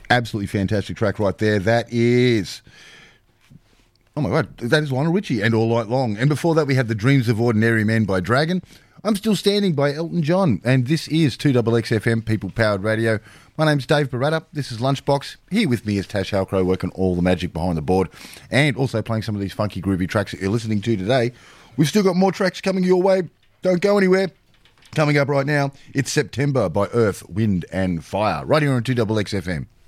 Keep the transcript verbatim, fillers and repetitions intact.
Absolutely fantastic track right there. That is... Oh, my God. That is Lionel Richie and All Night Long. And before that, we had The Dreams of Ordinary Men by Dragon. I'm Still Standing by Elton John. And this is two X X F M, People-Powered Radio. My name's Dave Barata. This is Lunchbox. Here with me is Tash Halcrow, working all the magic behind the board and also playing some of these funky, groovy tracks that you're listening to today. We've still got more tracks coming your way. Don't go anywhere. Coming up right now, it's September by Earth, Wind and Fire. Right here on two X X F M.